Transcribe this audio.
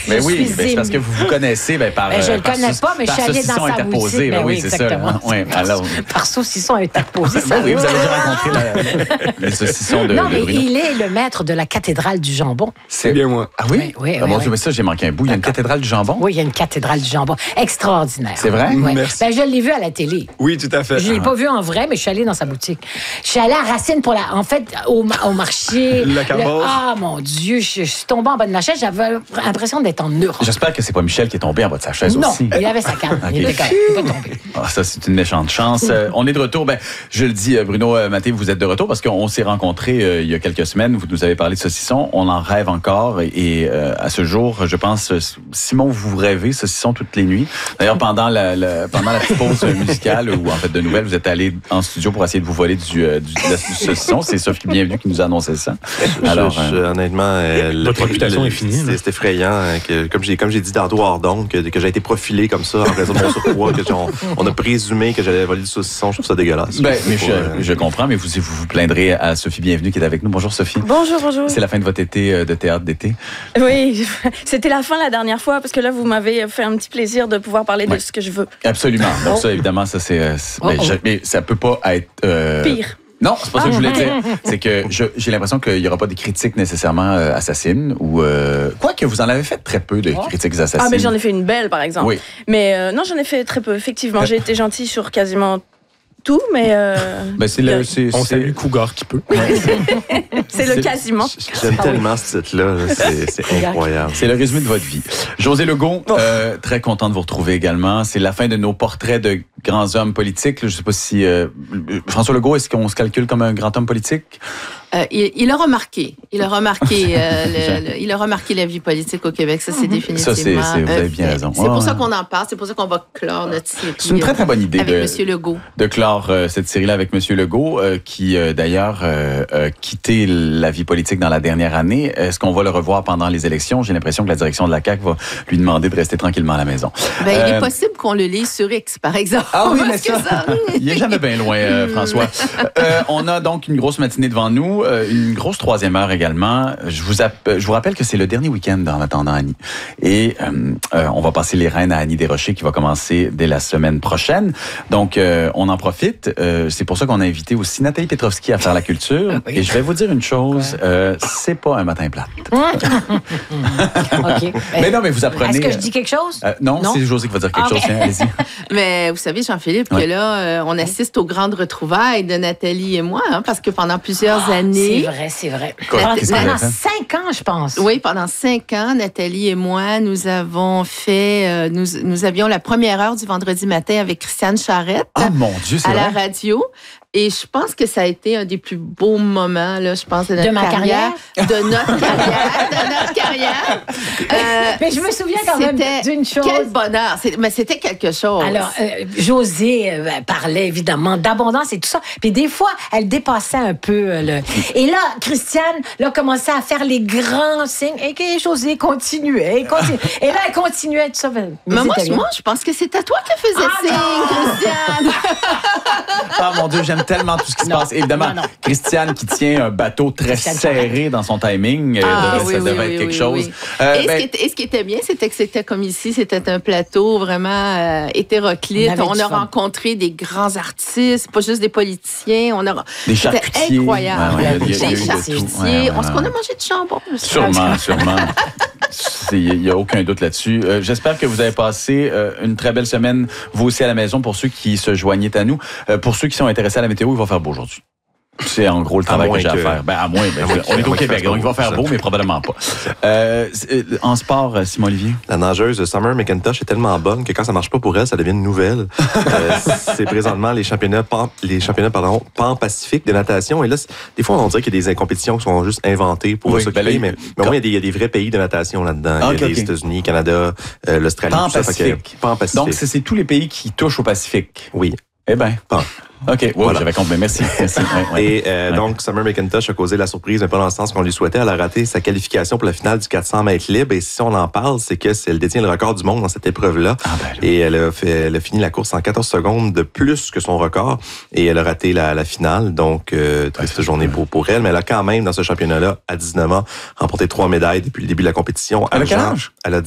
Mais oui, c'est parce que vous vous connaissez par. Je le connais pas, mais je suis allée dans sa boutique. Ben oui, c'est ça. Oui, alors. Par saucisson interposé. Oui, vous avez déjà rencontré les saucissons de. Non, mais Bruno. il est le maître de la cathédrale du jambon. C'est bien moi. Ah oui? Oui. Mon Dieu, mais ça, j'ai manqué un bout. Il y a une cathédrale du jambon? Oui, il y a une cathédrale du jambon. Extraordinaire. C'est vrai? Oui. Merci. Ben, je l'ai vu à la télé. Oui, tout à fait. Je ne l'ai pas vu en vrai, mais je suis allée dans sa boutique. Je suis allée à Racine en fait, au marché. Le Cambodge. Ah, mon Dieu, je suis tombée en bas de ma chaise. J'avais l'impression d'être en Europe. J'espère que c'est pas Michel qui est tombé en bas de sa chaise Non, aussi. il avait sa canne. Ok. Il était correct. Il n'est pas tombé. Ah, ça, c'est une méchante chance. On est de retour. Ben, je le dis, Bruno Mathé, vous êtes de retour parce qu'on s'est rencontrés il y a quelques semaines. Vous nous avez parlé de saucisson. On en rêve encore. Et à ce jour, je pense, Simon, vous rêvez saucisson toutes les nuits. D'ailleurs, pendant la petite pause musicale ou en fait de nouvelles, vous êtes allé en studio pour essayer de vous voler du saucisson. C'est Sophie Bienvenue qui nous a annoncé ça. Alors, honnêtement, votre réputation est finie. C'est effrayant. Que, comme j'ai dit tantôt hors d'onde, que j'ai été profilé comme ça en raison de mon surpoids, on a présumé que j'allais voler du saucisson. Je trouve ça dégueulasse. Ben, mais je comprends, mais vous plaindrez à Sophie Bienvenue qui est avec nous. Bonjour Sophie. Bonjour. C'est la fin de votre été de théâtre d'été. Oui, c'était la fin la dernière fois parce que là, vous m'avez fait un petit plaisir de pouvoir parler de ce que je veux. Absolument. Donc ça, évidemment, ça c'est... mais ça peut pas être... Pire. Non, c'est pas ça que je voulais dire. C'est que j'ai l'impression qu'il n'y aura pas de critiques nécessairement assassines ou... Quoique, vous en avez fait très peu de critiques assassines. Ah, mais j'en ai fait une belle, par exemple. Oui. Mais non, j'en ai fait très peu, effectivement. J'ai été gentille sur quasiment tout, mais... Ben, On salue Cougar qui peut. c'est le quasiment. J'aime tellement ce titre-là. C'est incroyable. C'est le résumé de votre vie. José Legault, très content de vous retrouver également. C'est la fin de nos portraits de grands hommes politiques. Je ne sais pas si... François Legault, est-ce qu'on se calcule comme un grand homme politique? Il a remarqué. Il a remarqué la vie politique au Québec. Ça, c'est définitivement. Ça, vous avez bien raison. C'est pour ça qu'on en parle. C'est pour ça qu'on va clore notre série. C'est une très, très bonne idée avec M. Legault. De clore cette série-là avec M. Legault, qui, d'ailleurs, a quitté la vie politique dans la dernière année. Est-ce qu'on va le revoir pendant les élections? J'ai l'impression que la direction de la CAQ va lui demander de rester tranquillement à la maison. Ben, il est possible qu'on le lise sur X, par exemple. Ah oui, mais ça... il est jamais bien loin, François. On a donc une grosse matinée devant nous. Une grosse troisième heure également. Je vous rappelle que c'est le dernier week-end en attendant Annie. Et on va passer les rênes à Annie Desrochers qui va commencer dès la semaine prochaine. Donc, on en profite. C'est pour ça qu'on a invité aussi Nathalie Petrovski à faire la culture. Oui. Et je vais vous dire une chose, c'est pas un matin plate. OK. Mais non, mais vous apprenez... Est-ce que je dis quelque chose? Non, c'est José qui va dire quelque chose. Hein, allez-y. Mais vous savez, Jean-Philippe, que là, on assiste aux grandes retrouvailles de Nathalie et moi, parce que pendant plusieurs années... C'est vrai. Quoi, pendant 5 ans, je pense. Oui, pendant 5 ans, Nathalie et moi, nous avons fait... nous avions la première heure du vendredi matin avec Christiane Charette. Oh mon Dieu, c'est à vrai? la radio. Et je pense que ça a été un des plus beaux moments, là, je pense, de notre carrière. De notre carrière. Mais je me souviens quand même d'une chose. Quel bonheur. Mais c'était quelque chose. Alors, José parlait évidemment d'abondance et tout ça. Puis des fois, elle dépassait un peu. Et là, Christiane là, commençait à faire les grands signes. Et que José continuait. Et là, elle continuait tout ça. Mais moi, je pense que c'était toi qui faisais signe, Christiane. Ah mon Dieu, j'aime tellement tout ce qui se passe. Évidemment, Christiane qui tient un bateau très serré dans son timing, ça devait être quelque chose. Et ce qui était bien, c'était que c'était comme ici, c'était un plateau vraiment hétéroclite. On a rencontré des grands artistes, pas juste des politiciens. Des charcutiers. C'était incroyable. Des charcutiers. Est-ce qu'on a mangé du jambon? Sûrement. Il n'y a aucun doute là-dessus. J'espère que vous avez passé une très belle semaine, vous aussi à la maison, pour ceux qui se joignaient à nous. Pour ceux qui sont intéressés à la météo, il va faire beau aujourd'hui. C'est en gros le travail que j'ai à faire. À moins, on est au Québec, donc il va faire beau, mais probablement pas. En sport, Simon Olivier? La nageuse Summer McIntosh est tellement bonne que quand ça marche pas pour elle, ça devient une nouvelle. C'est présentement les championnats pan-pacifique de natation. Et là, des fois, on dirait qu'il y a des compétitions qui sont juste inventées pour s'occuper, mais au moins, il y a des vrais pays de natation là-dedans. Il y a les États-Unis, Canada, l'Australie. Pan-pacifique. Donc, c'est tous les pays qui touchent au Pacifique. Oui. Eh bien, OK, voilà. J'avais compris. Merci. Et donc, Summer McIntosh a causé la surprise, mais pas dans le sens qu'on lui souhaitait. Elle a raté sa qualification pour la finale du 400 mètres libre. Et si on en parle, c'est qu'elle détient le record du monde dans cette épreuve-là. Et elle a fini la course en 14 secondes de plus que son record. Et elle a raté la finale. Donc, triste journée pour elle. Mais elle a quand même, dans ce championnat-là, à 19 ans, remporté 3 médailles depuis le début de la compétition. Elle a quel âge? Elle a